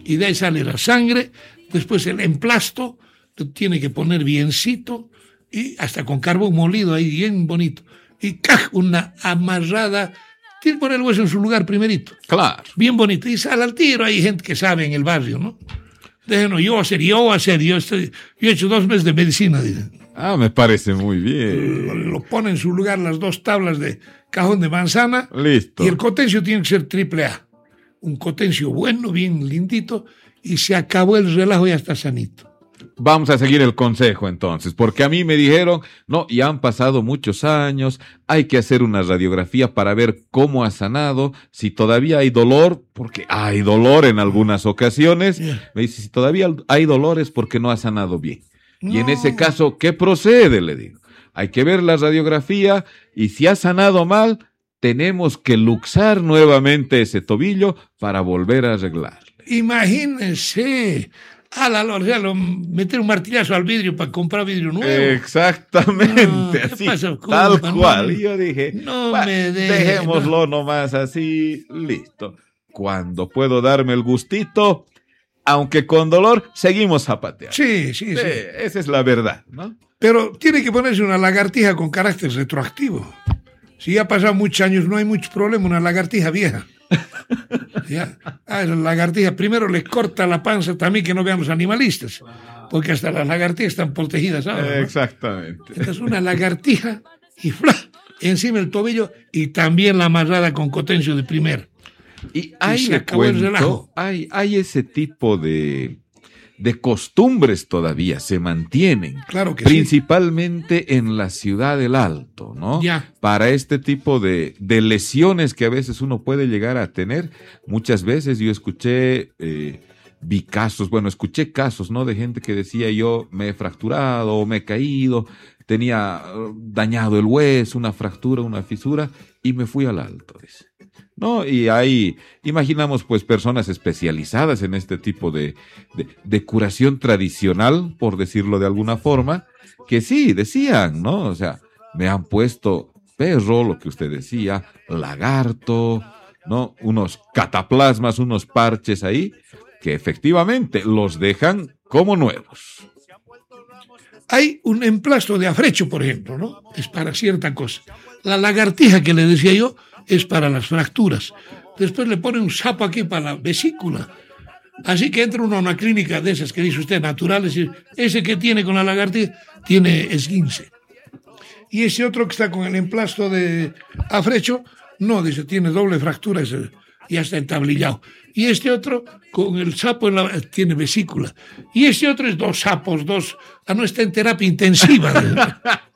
y de ahí sale la sangre, después el emplasto, lo tiene que poner biencito, y hasta con carbón molido ahí, bien bonito, y ¡caj! Una amarrada, tiene que poner el hueso en su lugar primerito. Claro. Bien bonito, y sale al tiro, hay gente que sabe en el barrio, ¿no? Déjenos, yo he hecho 2 meses de medicina, dicen. Ah, me parece muy bien. Lo pone en su lugar las 2 tablas de cajón de manzana. Listo. Y el potencio tiene que ser AAA. Un potencio bueno, bien lindito, y se acabó el relajo, ya está sanito. Vamos a seguir el consejo entonces, porque a mí me dijeron, no, ya han pasado muchos años, hay que hacer una radiografía para ver cómo ha sanado, si todavía hay dolor, porque hay dolor en algunas ocasiones, me dice, si todavía hay dolor es porque no ha sanado bien. Y en ese caso, ¿qué procede? Le digo. Hay que ver la radiografía y si ha sanado mal, tenemos que luxar nuevamente ese tobillo para volver a arreglar. Imagínense, meter un martillazo al vidrio para comprar vidrio nuevo. Exactamente, así, pasa, tal cual. No, y yo dije, dejémoslo nomás así, listo. Cuando puedo darme el gustito, aunque con dolor, seguimos zapateando. Sí. Esa es la verdad, ¿no? Pero tiene que ponerse una lagartija con carácter retroactivo. Si ya pasan muchos años, no hay mucho problema, una lagartija vieja. Ya. La lagartija, primero les corta la panza también, que no vean los animalistas, porque hasta las lagartijas están protegidas, ¿sabes? Exactamente. Entonces una lagartija y ¡fla! Encima el tobillo y también la amarrada con potencio de primera. Y ahí se le acabó el relajo. hay ese tipo de costumbres todavía, se mantienen. Claro que principalmente en la ciudad del Alto, ¿no? Ya. Para este tipo de lesiones que a veces uno puede llegar a tener. Muchas veces yo escuché escuché casos, ¿no? De gente que decía, yo me he fracturado o me he caído, tenía dañado el hueso, una fractura, una fisura, y me fui al Alto, dice. ¿No? Y ahí imaginamos pues personas especializadas en este tipo de curación tradicional, por decirlo de alguna forma, que sí, decían, ¿no? O sea, me han puesto perro, lo que usted decía, lagarto, ¿no? Unos cataplasmas, unos parches ahí, que efectivamente los dejan como nuevos. Hay un emplasto de afrecho, por ejemplo, ¿no? Es para cierta cosa. La lagartija que le decía yo es para las fracturas. Después le pone un sapo aquí para la vesícula. Así que entra uno a una clínica de esas que dice usted, naturales, y ese que tiene con la lagartija tiene esguince. Y ese otro que está con el emplasto de afrecho, no, dice, tiene doble fractura, ya está entablillado. Y este otro, con el sapo tiene vesícula. Y este otro es 2 sapos, no está en terapia intensiva.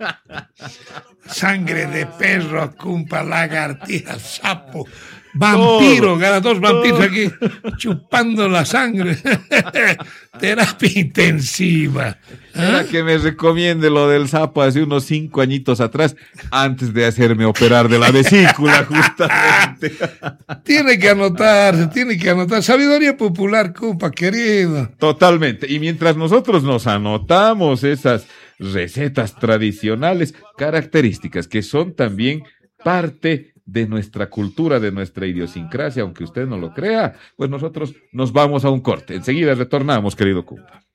Sangre de perro, cumpa, lagartija, sapo, vampiro, 2 vampiros aquí chupando la sangre. Terapia intensiva. Era que me recomiende lo del sapo hace unos 5 añitos atrás, antes de hacerme operar de la vesícula, justamente. Tiene que anotar. Sabiduría popular, compa, querido. Totalmente. Y mientras nosotros nos anotamos esas recetas tradicionales, características que son también parte de nuestra cultura, de nuestra idiosincrasia, aunque usted no lo crea, pues nosotros nos vamos a un corte. Enseguida retornamos, querido compa.